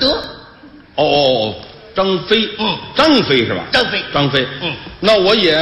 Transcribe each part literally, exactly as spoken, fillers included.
德。 哦哦哦，张飞， 嗯， 张飞是吧？ 张飞， 张飞， 嗯， 那我演，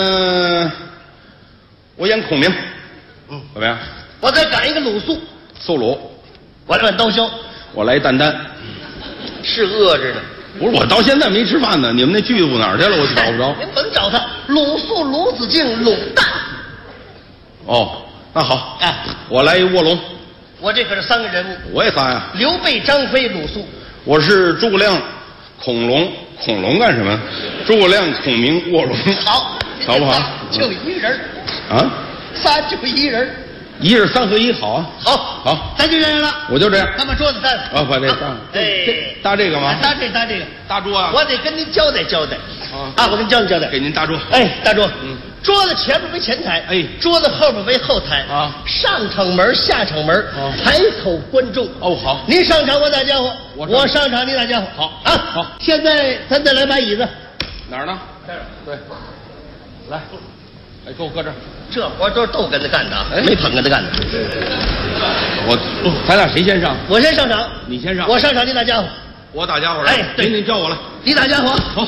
我演孔明， 嗯， 怎么样？ 我再赶一个鲁肃， 苏鲁， 我来演刀削， 我来担担。 是饿着呢。 不是，我到现在没吃饭呢。你们那剧组哪儿去了？我找不着。 您甭找他，鲁肃、鲁子敬、鲁大。 哦，那好， 哎， 我来一卧龙。 我这可是三个人物， 我也仨呀。 刘备、张飞、鲁肃。 我是诸葛亮、孔融，孔融干什么？诸葛亮、孔明、卧龙。 好， 好不好？ 就一人啊， 仨就一人一人三合一，好啊。 好， 好， 咱就这样了。 我就这样。 咱把桌子搭上。 啊，把这搭。 哎， 搭这个吗？ 搭这搭这个。 搭桌啊。 我得跟您交代交代。 啊啊，我跟你交代交代。 给您搭桌。 哎，大桌。 嗯。 桌子前面为前台， 哎， 桌子后边为后台啊。 上场门，下场门， 啊， 台口观众。 哦，好。 您上场，我打家伙； 我我上场，你打家伙。 好啊， 好。 现在咱再来把椅子， 哪儿呢？这儿。对。来，哎，给我搁这儿。 这活都是逗跟他干的啊， 哎没捧跟他干的。 我，咱俩谁先上？ 我先上场， 你先上。 我上场，你打家伙。 我打家伙来。 哎，对， 您叫我来。 你打家伙。 好。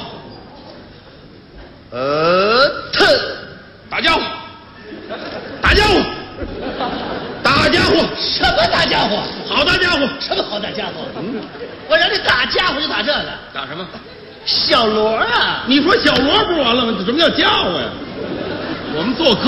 呃，特。 打家伙，打家伙，打家伙， 什么大家伙？ 好大家伙， 什么好大家伙？嗯，我让你打家伙就打这个， 打什么？ 小锣啊！ 你说小锣不完了吗？什么叫家伙呀？我们做客。